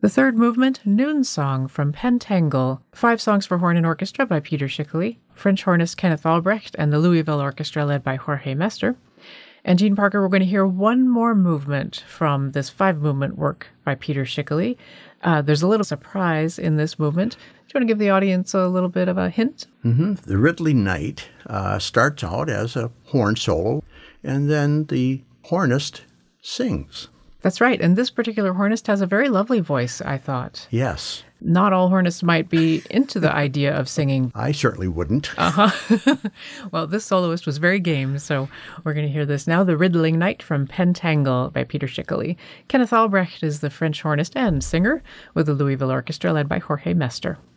The third movement, Noon Song from Pentangle, 5 songs for horn and orchestra by Peter Schickele, French hornist Kenneth Albrecht, and the Louisville Orchestra led by Jorge Mester. And Jean Parker, we're going to hear one more movement from this 5-movement work by Peter Schickele. There's a little surprise in this movement. Do you want to give the audience a little bit of a hint? The Ridley Knight starts out as a horn solo, and then the hornist sings. That's right. And this particular hornist has a very lovely voice, I thought. Yes. Not all hornists might be into the idea of singing. I certainly wouldn't. Well, this soloist was very game, so we're going to hear this now. The Riddling Knight from Pentangle by Peter Schickele. Kenneth Albrecht is the French hornist and singer with the Louisville Orchestra led by Jorge Mester.